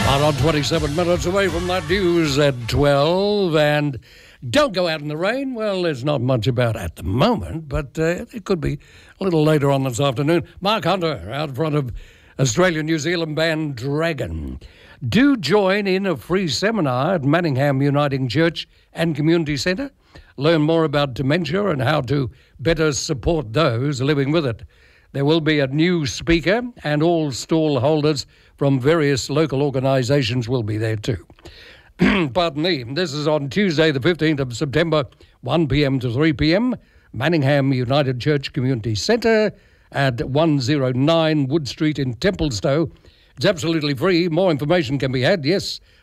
On 27 minutes away from that news at 12. And don't go out in the rain. Well, there's not much about at the moment, but it could be a little later on this afternoon. Mark Hunter out front of Australian-New Zealand band Dragon. Do join in a free seminar at Manningham Uniting Church and Community Centre. Learn more about dementia and how to better support those living with it. There will be a new speaker, and all stall holders from various local organisations will be there too. Pardon me. This is on Tuesday, the 15th of September, 1 p.m. to 3 p.m, Manningham United Church Community Centre at 109 Wood Street in Templestowe. It's absolutely free. More information can be had,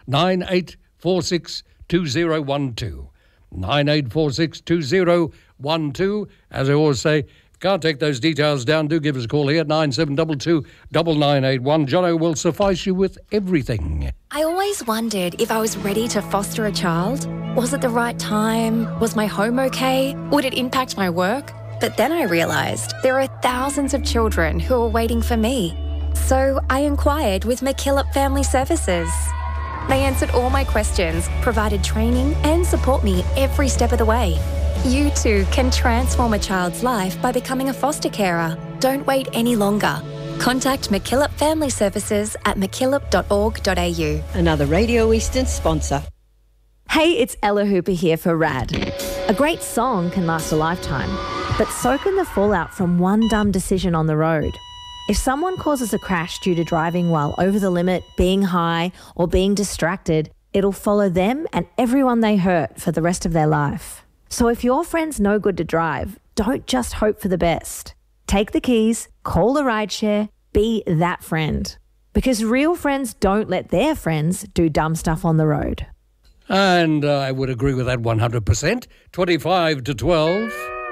9846 2012. 9846 2012. As I always say, can't take those details down, do give us a call here at 9722 9981. Jono will suffice you with everything. I always wondered if I was ready to foster a child. Was it the right time? Was my home okay? Would it impact my work? But then I realised there are thousands of children who are waiting for me. So I inquired with McKillop Family Services. They answered all my questions, provided training and support me every step of the way. You too can transform a child's life by becoming a foster carer. Don't wait any longer. Contact McKillop Family Services at mckillop.org.au. Another Radio Eastern sponsor. Hey, it's Ella Hooper here for RAD. A great song can last a lifetime, but so can the fallout from one dumb decision on the road. If someone causes a crash due to driving while over the limit, being high, or being distracted, it'll follow them and everyone they hurt for the rest of their life. So if your friend's no good to drive, don't just hope for the best. Take the keys, call the rideshare, be that friend. Because real friends don't let their friends do dumb stuff on the road. And I would agree with that 100%. 25 to 12.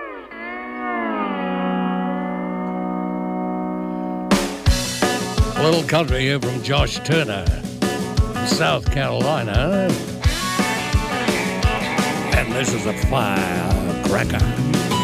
A little country here from Josh Turner from South Carolina. And this is a firecracker.